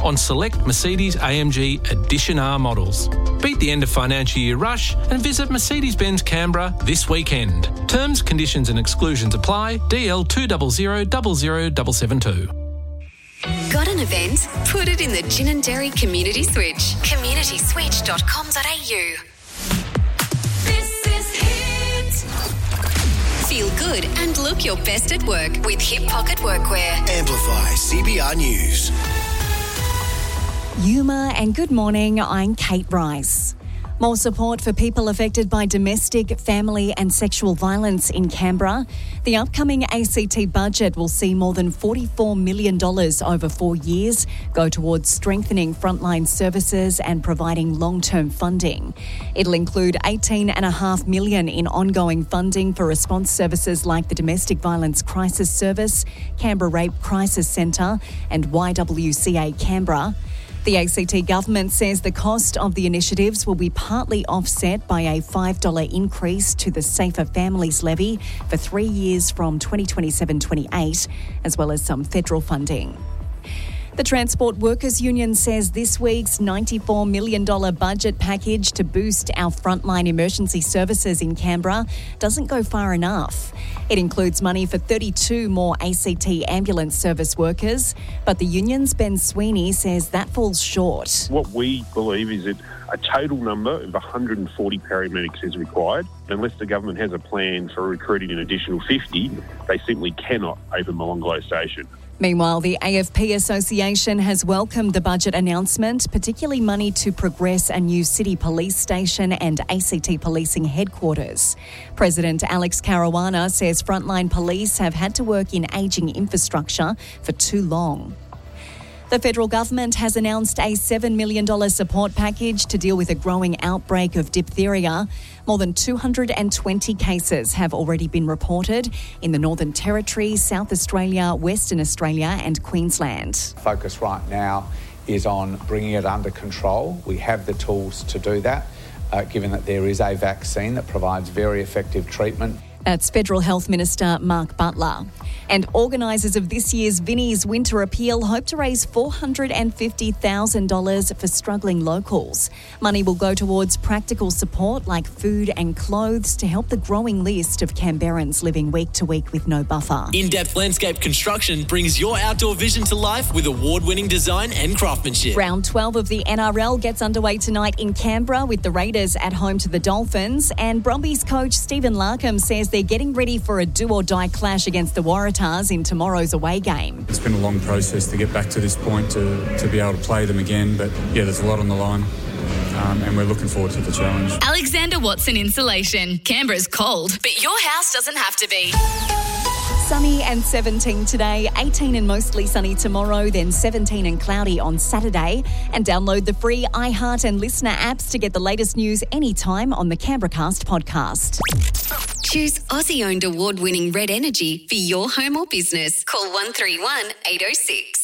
on select Mercedes-AMG Edition R models. Beat the end of financial year rush and visit Mercedes-Benz Canberra this weekend. Terms, conditions and exclusions apply. DL 200 00772. Got an event? Put it in the Gin and Dairy Community Switch. communityswitch.com.au. This is Hit. Feel good and look your best at work with Hip Pocket Workwear. Amplify CBR News. Yuma and good morning, I'm Kate Rice. More support for people affected by domestic, family and sexual violence in Canberra. The upcoming ACT budget will see more than $44 million over 4 years go towards strengthening frontline services and providing long-term funding. It'll include $18.5 million in ongoing funding for response services like the Domestic Violence Crisis Service, Canberra Rape Crisis Centre and YWCA Canberra. The ACT government says the cost of the initiatives will be partly offset by a $5 increase to the Safer Families Levy for 3 years from 2027-28, as well as some federal funding. The Transport Workers Union says this week's $94 million budget package to boost our frontline emergency services in Canberra doesn't go far enough. It includes money for 32 more ACT ambulance service workers, but the union's Ben Sweeney says that falls short. What we believe is that a total number of 140 paramedics is required. Unless the government has a plan for recruiting an additional 50, they simply cannot open Molonglo Station. Meanwhile, the AFP Association has welcomed the budget announcement, particularly money to progress a new city police station and ACT policing headquarters. President Alex Caruana says frontline police have had to work in ageing infrastructure for too long. The federal government has announced a $7 million support package to deal with a growing outbreak of diphtheria. More than 220 cases have already been reported in the Northern Territory, South Australia, Western Australia and Queensland. Focus right now is on bringing it under control. We have the tools to do that, given that there is a vaccine that provides very effective treatment. That's Federal Health Minister Mark Butler. And organisers of this year's Vinnie's Winter Appeal hope to raise $450,000 for struggling locals. Money will go towards practical support like food and clothes to help the growing list of Canberrans living week to week with no buffer. In-Depth Landscape Construction brings your outdoor vision to life with award-winning design and craftsmanship. Round 12 of the NRL gets underway tonight in Canberra with the Raiders at home to the Dolphins. And Brumbies coach Stephen Larkham says they're getting ready for a do-or-die clash against the Waratahs in tomorrow's away game. It's been a long process to get back to this point to be able to play them again, but yeah, there's a lot on the line and we're looking forward to the challenge. Alexander Watson Insulation. Canberra's cold, but your house doesn't have to be. Sunny and 17 today, 18 and mostly sunny tomorrow, then 17 and cloudy on Saturday. And download the free iHeart and Listener apps to get the latest news anytime on the CanberraCast podcast. Choose Aussie-owned award-winning Red Energy for your home or business. Call 131 806.